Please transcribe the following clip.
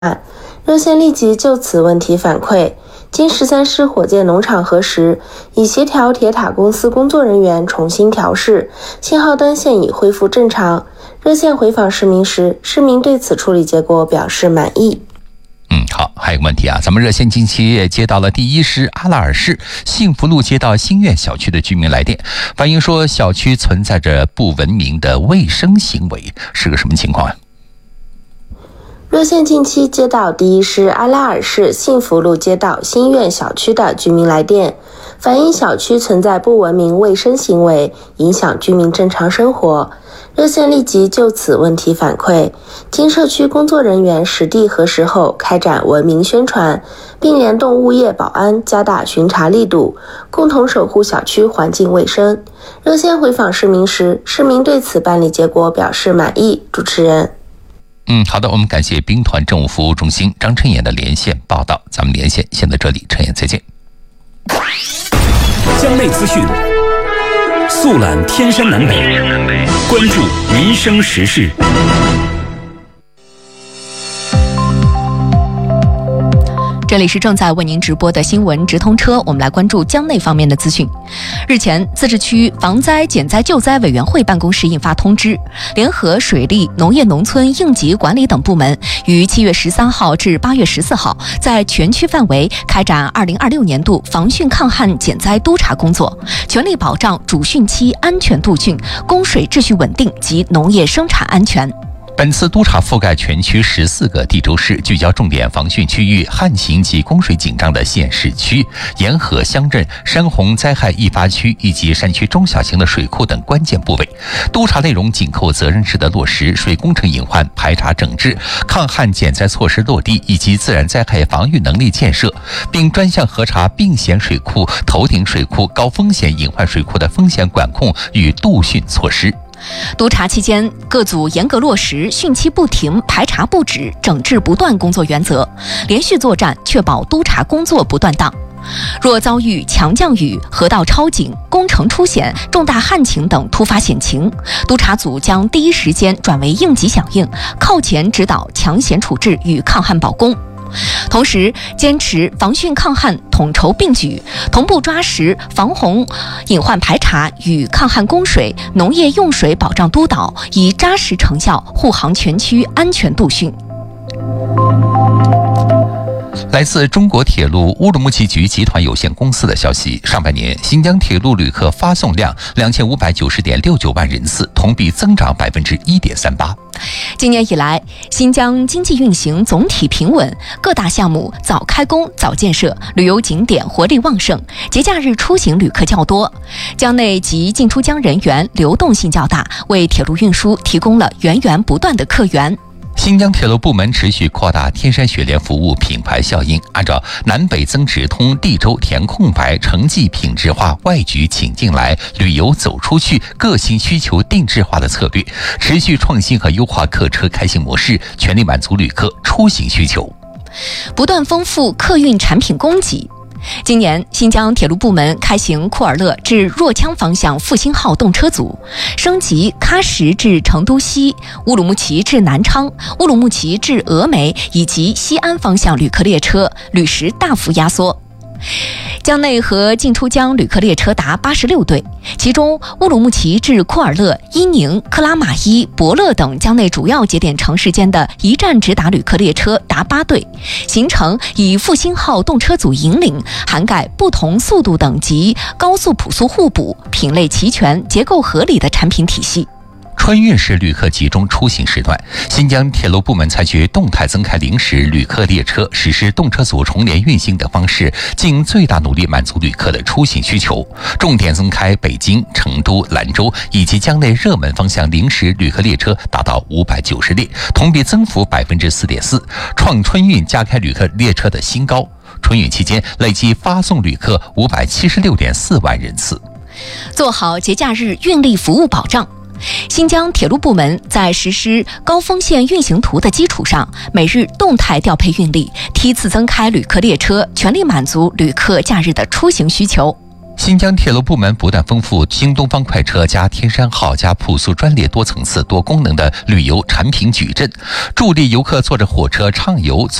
热线立即就此问题反馈，经13师火箭农场核实，已协调铁塔公司工作人员重新调试，信号灯现已恢复正常。热线回访市民时，市民对此处理结果表示满意。 好，还有个问题啊，咱们热线近期也接到了第一师阿拉尔市幸福路街道新苑小区的居民来电，反映说小区存在着不文明的卫生行为，是个什么情况啊？ 热线近期接到第一师阿拉尔市幸福路街道新苑小区的居民来电，反映小区存在不文明卫生行为，影响居民正常生活。热线立即就此问题反馈，经社区工作人员实地核实后，开展文明宣传，并联动物业保安加大巡查力度，共同守护小区环境卫生。热线回访市民时，市民对此办理结果表示满意。主持人。 好的，我们感谢兵团政务服务中心张晨妍的连线报道。咱们连线先在这里，晨妍再见。 江内资讯，速览天山南北，关注民生时事。 这里是正在为您直播的新闻直通车，我们来关注江内方面的资讯。日前，自治区防灾减灾救灾委员会办公室印发通知，联合水利、农业农村应急管理等部门，于7月13号至8月14号，在全区范围开展2026年度防汛抗旱减灾督查工作，全力保障主汛期安全度汛、供水秩序稳定及农业生产安全。 本次督查覆盖全区14个地州市，聚焦重点防汛区域、旱情及供水紧张的县市区、沿河乡镇、山洪灾害易发区以及山区中小型的水库等关键部位。督查内容紧扣责任制的落实、水工程隐患排查整治、抗旱减灾措施落地以及自然灾害防御能力建设，并专项核查病险水库、头顶水库、高风险隐患水库的风险管控与度汛措施。 督查期间，各组严格落实汛期不停、排查不止、整治不断工作原则，连续作战，确保督查工作不断档。若遭遇强降雨、河道超警、工程出险、重大旱情等突发险情，督查组将第一时间转为应急响应，靠前指导抢险处置与抗旱保供。同时，坚持防汛抗旱统筹并举，同步抓实防洪隐患排查与抗旱供水、农业用水保障督导，以扎实成效护航全区安全度汛。 来自中国铁路乌鲁木齐局集团有限公司的消息，上半年新疆铁路旅客发送量2590.69万人次，同比增长1.38%。 今年以来，新疆经济运行总体平稳，各大项目早开工早建设，旅游景点活力旺盛，节假日出行旅客较多，疆内及进出疆人员流动性较大，为铁路运输提供了源源不断的客源。 新疆铁路部门持续扩大天山雪莲服务品牌效应，按照南北增直通、地州填空白、城际品质化、外局请进来、旅游走出去各型需求定制化的策略，持续创新和优化客车开行模式，全力满足旅客出行需求， 不断丰富客运产品供给。今年，新疆铁路部门开行库尔勒至若羌方向复兴号动车组，升级喀什至成都西、乌鲁木齐至南昌、乌鲁木齐至峨眉以及西安方向旅客列车，旅时大幅压缩。疆内和进出疆旅客列车达86对，其中乌鲁木齐至库尔勒、伊宁、克拉玛依、博勒等疆内主要节点城市间的一站直达旅客列车达8对，行程以复兴号动车组引领，涵盖不同速度等级、高速普速互补、品类齐全、结构合理的产品体系。 春运时旅客集中出行时段，新疆铁路部门采取动态增开临时旅客列车、实施动车组重联运行等方式，尽最大努力满足旅客的出行需求，重点增开北京、成都、兰州以及疆内热门方向临时旅客列车达到590列，同比增幅4.4%，创春运加开旅客列车的新高。春运期间累计发送旅客576.4万人次。 做好节假日运力服务保障。新疆铁路部门在实施高风险运行图的基础上，每日动态调配运力，梯次增开旅客列车，全力满足旅客假日的出行需求。 新疆铁路部门不断丰富新东方快车加天山号加普速专列多层次多功能的旅游产品矩阵，助力游客坐着火车畅游